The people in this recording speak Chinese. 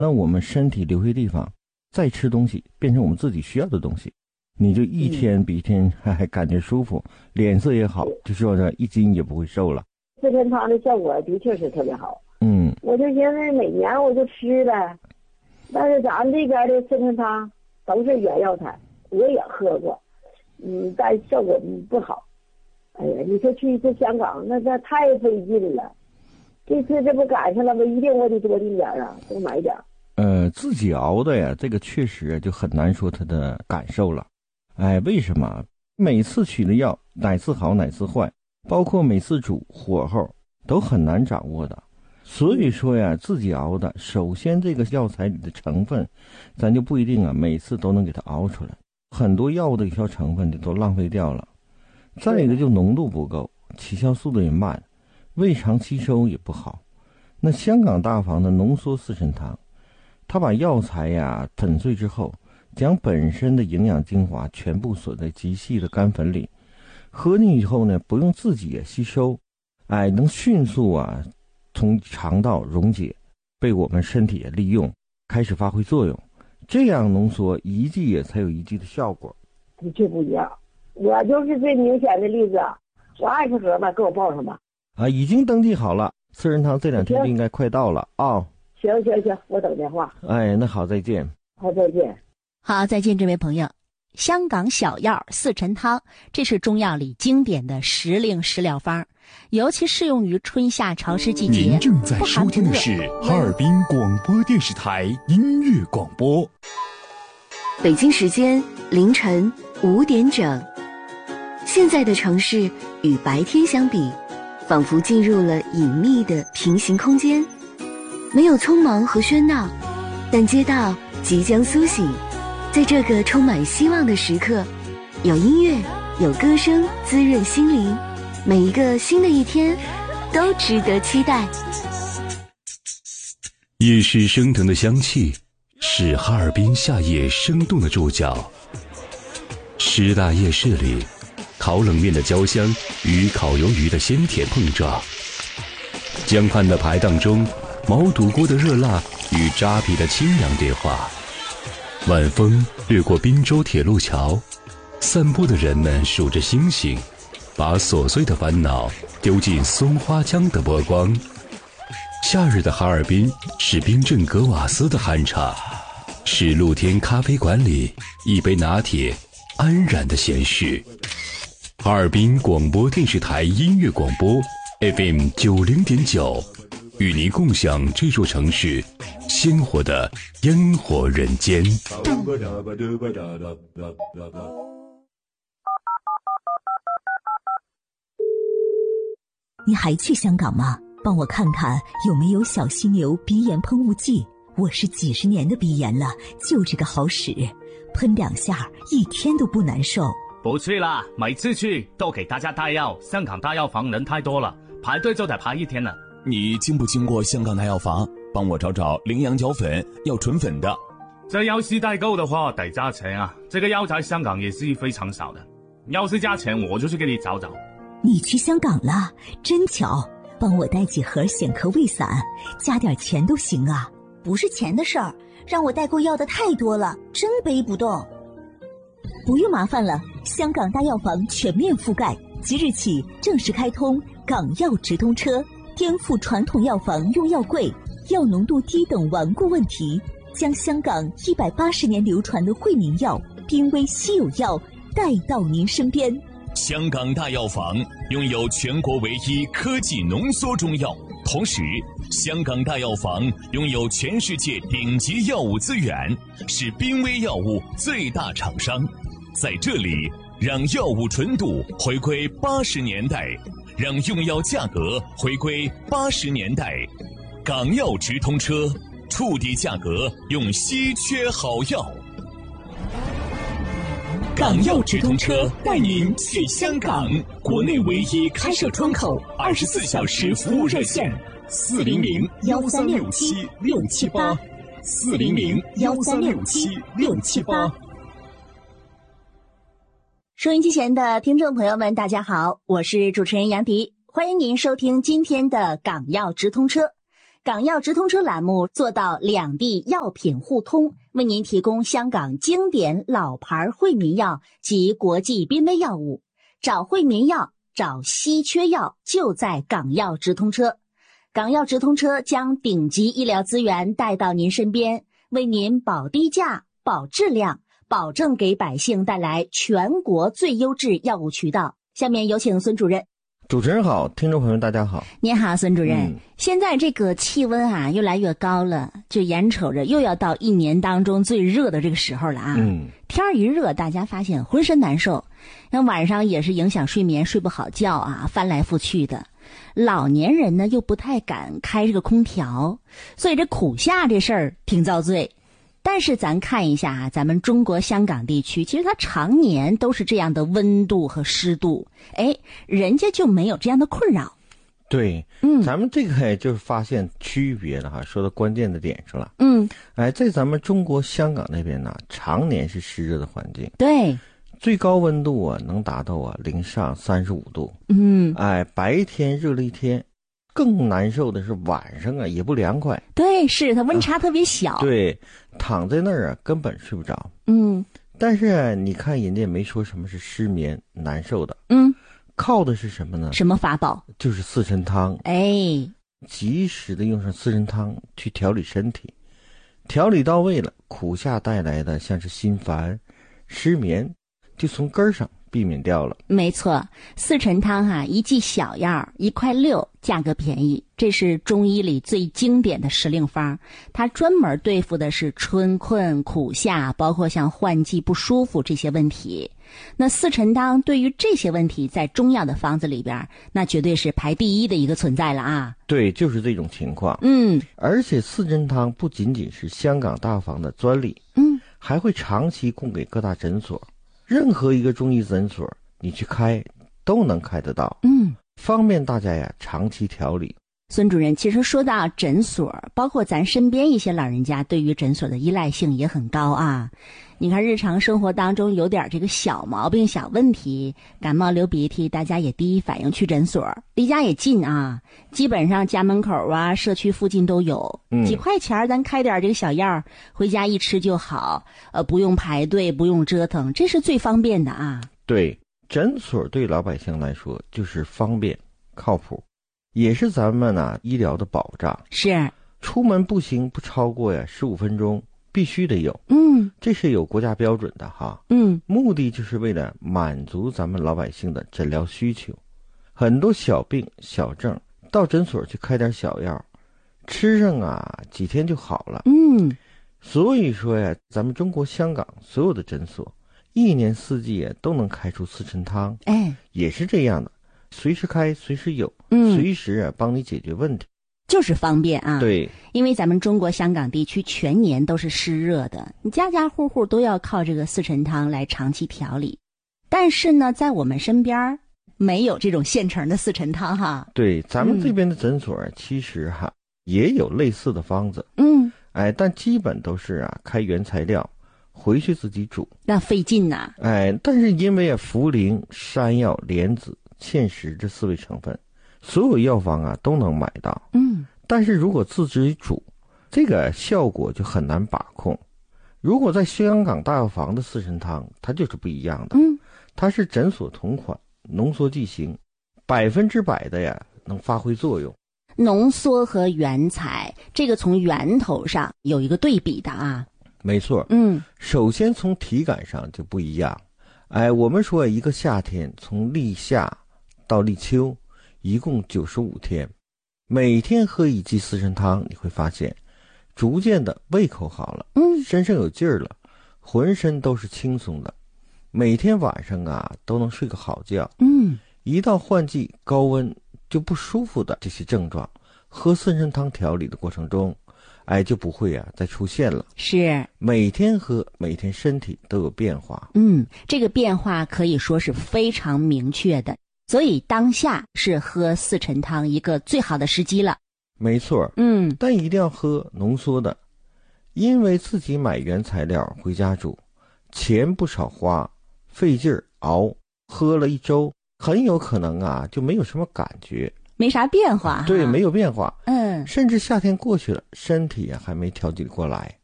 那我们身体留下地方再吃东西，变成我们自己需要的东西，你就一天比一天还感觉舒服，脸色也好，就说这1斤也不会瘦了。 四神汤的效果的确是特别好。我就寻思每年我就吃呗，但是咱们这边的四神汤都是原药材，我也喝过，但效果不好。哎呀，你说去一次香港，那太费劲了。这次这不赶上了吗？一定我得多订点啊，多买点。 自己熬的呀，这个确实就很难说它的感受了。哎，为什么？每次取的药哪次好哪次坏，包括每次煮火候都很难掌握的。所以说呀，自己熬的，首先这个药材里的成分，咱就不一定每次都能给它熬出来，很多药物的有效成分都浪费掉了。再一个就浓度不够，起效速度也慢，胃肠吸收也不好。那香港大房的浓缩四神汤，它把药材呀粉碎之后，将本身的营养精华全部锁在极细的干粉里，喝进以后呢，不用自己也吸收，能迅速从肠道溶解，被我们身体也利用，开始发挥作用。这样浓缩一剂也才有一剂的效果。 的确不一样，我就是最明显的例子，我20盒吧，给我报上吧。 已经登记好了，四神汤这2天就应该快到了啊。 行，我等电话。 那好，再见。 好，再见。 好，再见，这位朋友。香港小药四陈汤，这是中药里经典的时令食疗方，尤其适用于春夏潮湿季节。 您正在收听的是哈尔滨广播电视台音乐广播。 北京时间凌晨5点整。现在的城市与白天相比，仿佛进入了隐秘的平行空间，没有匆忙和喧闹，但街道即将苏醒。在这个充满希望的时刻，有音乐，有歌声滋润心灵，每一个新的一天都值得期待。 夜市升腾的香气是哈尔滨夏夜生动的注脚。师大夜市里，烤冷面的焦香与烤鱿鱼的鲜甜碰撞，江畔的排档中，毛肚锅的热辣与扎皮的清凉对话。晚风掠过滨州铁路桥，散步的人们数着星星，把琐碎的烦恼丢进松花江的波光。夏日的哈尔滨是冰镇格瓦斯的酣畅，是露天咖啡馆里一杯拿铁安然的闲适。哈尔滨广播电视台音乐广播 FM 90.9，与您共享这座城市鲜活的烟火人间。 你还去香港吗？帮我看看有没有小犀牛鼻炎喷雾剂，我是几十年的鼻炎了，就这个好使，喷2下一天都不难受。 不去啦，每次去都给大家带药，香港大药房人太多了，排队就得排1天了。 你经不经过香港大药房？帮我找找羚羊角粉，要纯粉的。 这要是代购的话得加钱啊，这个药在香港也是非常少的，要是加钱我就去给你找找。 你去香港了，真巧，帮我带几盒显科胃散，加点钱都行啊。 不是钱的事儿，让我代购要的太多了，真背不动。 不用麻烦了，香港大药房全面覆盖，即日起正式开通港药直通车，颠覆传统药房用药贵、药浓度低等顽固问题，将香港180年流传的惠民药、濒危稀有药带到您身边。 香港大药房拥有全国唯一科技浓缩中药，同时香港大药房拥有全世界顶级药物资源，是濒危药物最大厂商。在这里，让药物纯度回归80年代，让用药价格回归80年代。港药直通车，触底价格用稀缺好药。港药直通车带您去香港，国内唯一开设窗口，24小时服务热线，400-1367678，400-1367678。 收音机前的听众朋友们，大家好，我是主持人杨迪，欢迎您收听今天的港药直通车。 港药直通车栏目做到两地药品互通，为您提供香港经典老牌惠民药及国际濒危药物。找惠民药，找稀缺药，就在港药直通车。港药直通车将顶级医疗资源带到您身边，为您保低价、保质量，保证给百姓带来全国最优质药物渠道。下面有请孙主任。 主持人好，听众朋友们大家好。 您好，孙主任。现在这个气温啊越来越高了，就眼瞅着又要到一年当中最热的这个时候了啊。天儿一热，大家发现浑身难受，那晚上也是影响睡眠，睡不好觉啊，翻来覆去的。老年人呢又不太敢开这个空调，所以这苦夏这事儿挺遭罪。但是咱看一下啊，咱们中国香港地区，其实它常年都是这样的温度和湿度，人家就没有这样的困扰。 对，咱们这个就是发现区别了哈，说到关键的点上了。在咱们中国香港那边呢，常年是湿热的环境。 对， 最高温度啊能达到啊零上35度。白天热了一天。更难受的是晚上啊也不凉快。 对，是它温差特别小。 对，躺在那儿啊根本睡不着。但是你看人家也没说什么是失眠难受的。靠的是什么呢？ 什么法宝？ 就是四神汤。及时的用上四神汤去调理身体，调理到位了，苦夏带来的像是心烦失眠就从根儿上避免掉了。 没错，四神汤啊，一剂小药1.6块，价格便宜。这是中医里最经典的时令方，它专门对付的是春困、苦夏，包括像换季不舒服这些问题。那四神汤对于这些问题，在中药的方子里边，那绝对是排第一的一个存在了啊。 对，就是这种情况。而且四神汤不仅仅是香港大药房的专利，还会长期供给各大诊所。任何一个中医诊所你去开都能开得到，方便大家呀长期调理。 孙主任，其实说到诊所，包括咱身边一些老人家对于诊所的依赖性也很高啊。你看日常生活当中有点这个小毛病小问题，感冒流鼻涕，大家也第一反应去诊所，离家也近啊，基本上家门口啊社区附近都有，几块钱咱开点这个小药，回家一吃就好，不用排队，不用折腾，这是最方便的啊。 对，诊所对老百姓来说就是方便靠谱，也是咱们医疗的保障。 是， 出门步行不超过15分钟必须得有。这是有国家标准的哈。目的就是为了满足咱们老百姓的诊疗需求。很多小病小症到诊所去开点小药，吃上几天就好了。所以说咱们中国香港所有的诊所一年四季都能开出四神汤。也是这样的，随时开随时有，随时帮你解决问题， 就是方便啊。 对， 因为咱们中国香港地区全年都是湿热的，你家家户户都要靠这个四神汤来长期调理。但是呢，在我们身边没有这种现成的四神汤哈。 对，咱们这边的诊所其实也有类似的方子。但基本都是开原材料回去自己煮， 那费劲呐。 但是因为茯苓、山药、莲子、芡实这4味成分，所有药房都能买到。但是如果自己煮，这个效果就很难把控。如果在香港大药房的四神汤，它就是不一样的。它是诊所同款，浓缩剂型，100%的能发挥作用。 浓缩和原材，这个从源头上有一个对比的啊。 没错。首先从体感上就不一样。我们说一个夏天从立夏到立秋一共95天，每天喝一剂四神汤，你会发现逐渐的胃口好了，身上有劲儿了，浑身都是轻松的，每天晚上都能睡个好觉。一到换季高温就不舒服的这些症状，喝四神汤调理的过程中就不会再出现了。是，每天喝，每天身体都有变化。 这个变化可以说是非常明确的，所以当下是喝四神汤一个最好的时机了。 没错。但一定要喝浓缩的，因为自己买原材料回家煮，钱不少花，费劲儿熬，喝了1周很有可能就没有什么感觉。 没啥变化。 对，没有变化。 嗯， 甚至夏天过去了，身体还没调节过来。